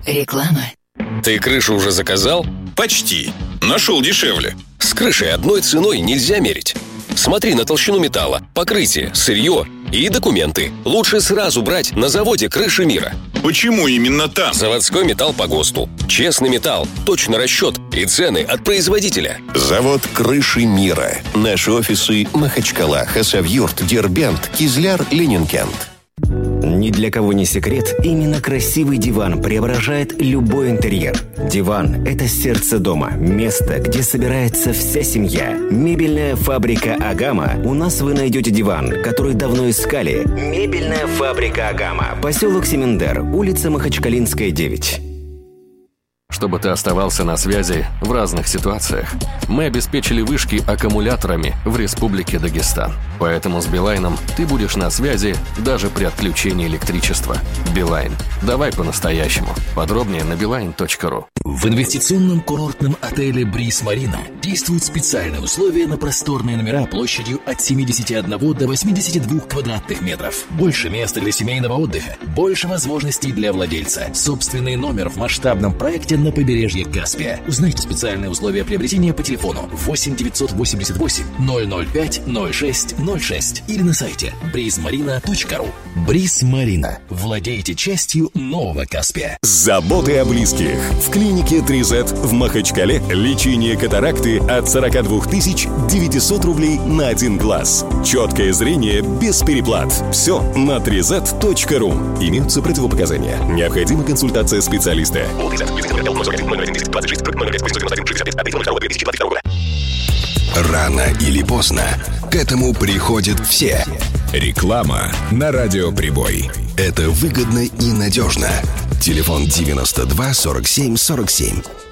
Реклама. Ты крышу уже заказал? Почти. Нашел дешевле. С крышей одной ценой нельзя мерить. Смотри на толщину металла, покрытие, сырье и документы. Лучше сразу брать на заводе «Крыши мира». Почему именно там? Заводской металл по ГОСТу. Честный металл, точный расчет и цены от производителя. Завод «Крыши мира». Наши офисы Махачкала, Хасавюрт, Дербент, Кизляр, Ленинкент. Ни для кого не секрет, именно красивый диван преображает любой интерьер. Диван – это сердце дома, место, где собирается вся семья. Мебельная фабрика «Агама». У нас вы найдете диван, который давно искали. Мебельная фабрика «Агама». Поселок Семендер, улица Махачкалинская, 9. Чтобы ты оставался на связи в разных ситуациях, мы обеспечили вышки аккумуляторами в Республике Дагестан. Поэтому с Билайном ты будешь на связи даже при отключении электричества. Билайн. Давай по-настоящему. Подробнее на beeline.ru. В инвестиционном курортном отеле «Бриз Марина» действуют специальные условия на просторные номера площадью от 71 до 82 квадратных метров. Больше места для семейного отдыха, больше возможностей для владельца. Собственный номер в масштабном проекте на побережье Каспия. Узнайте специальные условия приобретения по телефону 8 988 005 06 06 или на сайте brizmarina.ru. «Бриз Марина». Владейте частью нового Каспия. Заботы о близких. В клинике 3Z в Махачкале лечение катаракты от 42 900 рублей на один глаз. Четкое зрение без переплат. Все на 3z.ru. Имеются противопоказания. Необходима консультация специалиста. Рано или поздно к этому приходят все. Реклама на радиоприбой. Это выгодно и надежно. Телефон 92 47 47.